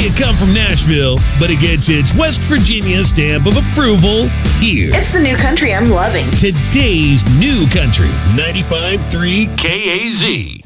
may come from Nashville, but it gets its West Virginia stamp of approval here. It's the new country I'm loving. Today's new country, 95.3 KAZ.